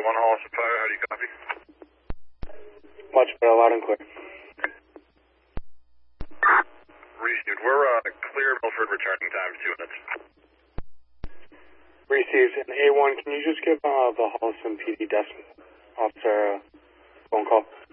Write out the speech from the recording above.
A1 Holliston Fire, how do you copy? Much better, loud and clear. Received. We're clear Milford, returning time 2 minutes. Received. And A1, can you just give the Holliston PD desk officer a phone call?